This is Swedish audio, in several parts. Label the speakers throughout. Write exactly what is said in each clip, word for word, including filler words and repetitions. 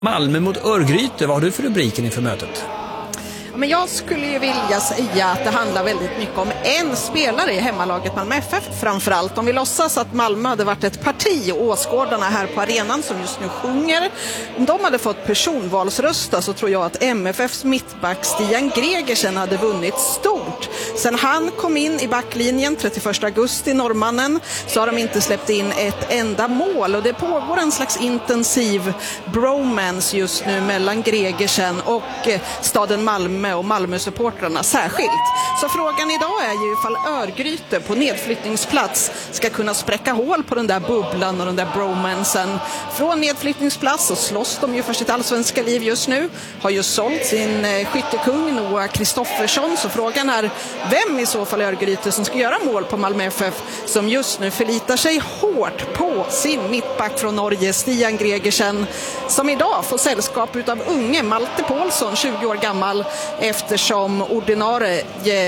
Speaker 1: Malmö mot Örgryte, vad har du för rubriken inför mötet?
Speaker 2: Men jag skulle ju vilja säga att det handlar väldigt mycket om en spelare i hemmalaget Malmö F F framförallt. Om vi låtsas att Malmö hade varit ett parti och åskådarna här på arenan som just nu sjunger, om de hade fått personvalsrösta så tror jag att M F Fs mittback Stian Gregersen hade vunnit stort. Sen han kom in i backlinjen trettioförsta augusti, norrmannen, så har de inte släppt in ett enda mål och det pågår en slags intensiv bromance just nu mellan Gregersen och staden Malmö och Malmö-supportrarna särskilt. Så frågan idag är ju ifall Örgryte på nedflyttningsplats ska kunna spräcka hål på den där bubblan och den där bromansen. Från nedflyttningsplats så slåss de ju för sitt allsvenska liv just nu. Har ju sålt sin skyttekung Noah Kristoffersson, så frågan är vem i så fall Örgryte som ska göra mål på Malmö F F, som just nu förlitar sig hårt på sin mittback från Norge Stian Gregersen, som idag får sällskap utav unge Malte Paulsson, tjugo år gammal, eftersom ordinarie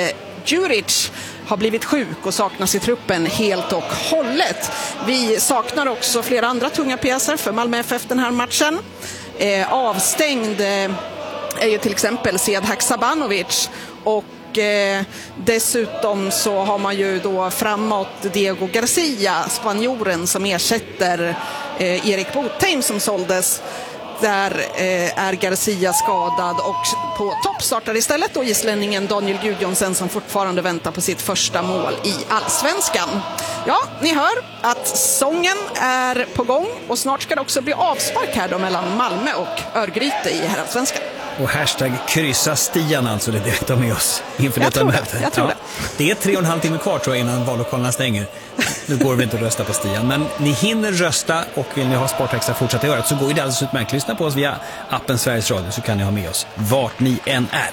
Speaker 2: Djuric har blivit sjuk och saknas i truppen helt och hållet. Vi saknar också flera andra tunga pjäser för Malmö F F den här matchen. Eh, avstängd eh, är ju till exempel Sead Haksabanovic och eh, dessutom så har man ju då framåt Diego Garcia, spanjoren som ersätter eh, Erik Botheim som såldes. Där eh, är Garcia skadad och på topp startar istället då islänningen Daniel Gudjonsen som fortfarande väntar på sitt första mål i allsvenskan. Ja, ni hör att sången är på gång och snart ska det också bli avspark här då mellan Malmö och Örgryte i herrallsvenskan.
Speaker 1: Och hashtag kryssa Stian alltså, det direkt med oss inför
Speaker 2: jag
Speaker 1: detta
Speaker 2: tror
Speaker 1: möte.
Speaker 2: Det, jag tror
Speaker 1: ja.
Speaker 2: det.
Speaker 1: Det är tre och en halv timme kvar tror jag innan vallokalerna stänger. Nu går det inte att rösta på Stian, men ni hinner rösta och vill ni ha Sportextra fortsatt i örat så går det alldeles utmärkt. Lyssna på oss via appen Sveriges Radio så kan ni ha med oss vart ni än är.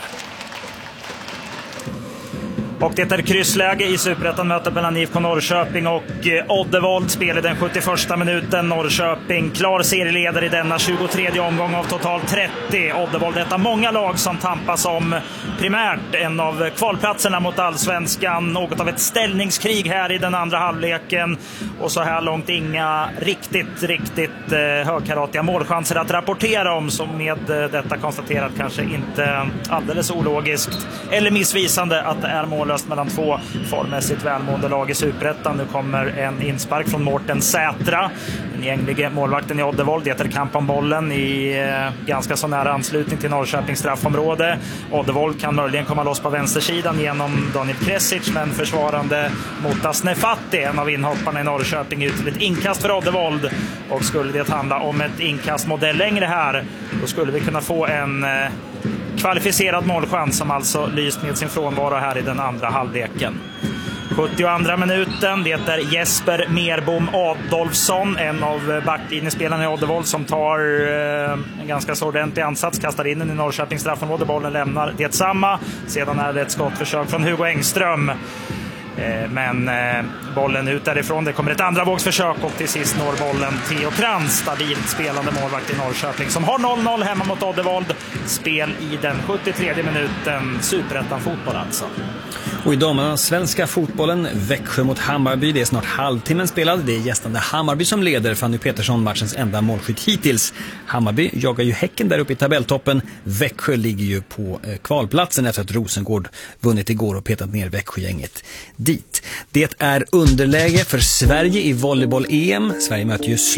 Speaker 3: Och det är kryssläge i Superettan, mötet mellan I F K Norrköping och Oddevold. Spel i den sjuttioförsta minuten. Norrköping klar serieledare i denna tjugotredje omgång av totalt trettio. Oddevold är ett av många lag som tampas om primärt en av kvalplatserna mot allsvenskan. Något av ett ställningskrig här i den andra halvleken. Och så här långt inga riktigt, riktigt högkaratiga målchanser att rapportera om. Som med detta konstaterat kanske inte alldeles ologiskt eller missvisande att det är mål mellan två formmässigt välmående lag i Superettan. Nu kommer en inspark från Mårten Sätra, den gänglige målvakten i Oddevold. Det är kamp om bollen i eh, ganska så nära anslutning till Norrköpings straffområde. Oddevold kan möjligen komma loss på vänstersidan genom Daniel Kresic, men försvarande Motas Nefati, en av inhopparna i Norrköping, ut till ett inkast för Oddevold. Och skulle det handla om ett inkastmodell längre här, då skulle vi kunna få en eh, kvalificerad målchans som alltså lyst med sin frånvaro här i den andra halvleken. sjuttioandra minuten, det är Jesper Merbom Adolfsson, en av backlinjespelarna i Oddevold, som tar eh, en ganska så ordentlig ansats, kastar in den i Norrköpings straffområde, bollen lämnar det samma. Sedan är det ett skottförsök från Hugo Engström. Men eh, bollen ut därifrån, det kommer ett andra vågsförsök och till sist når bollen Theo Krantz, stabilt spelande målvakt i Norrköping, som har noll noll hemma mot Oddevold. Spel i den sjuttiotredje minuten, Superettan fotboll alltså.
Speaker 1: Och i damerna svenska fotbollen, Växjö mot Hammarby, det är snart halvtimmen spelad. Det är gästande Hammarby som leder, Fanny Petersson matchens enda målskytt hittills. Hammarby jagar ju Häcken där uppe i tabelltoppen. Växjö ligger ju på eh, kvalplatsen efter att Rosengård vunnit igår och petat ner Växjögänget dit. Det är underläge för Sverige i volleyboll-E M. Sverige möter ju